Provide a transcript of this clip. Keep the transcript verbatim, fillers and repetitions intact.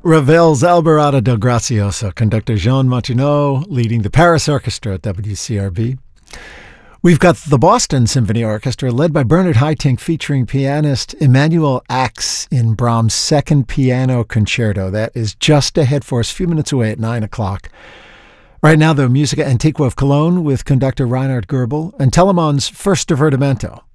Ravel's Alborada del Gracioso, conductor Jean Martineau leading the Paris Orchestra at W C R B. We've got the Boston Symphony Orchestra led by Bernard Haitink featuring pianist Emmanuel Ax in Brahms' second piano concerto. That is just ahead for us, a few minutes away at nine o'clock. Right now, the Musica Antiqua of Cologne with conductor Reinhard Goebel and Telemann's First Divertimento.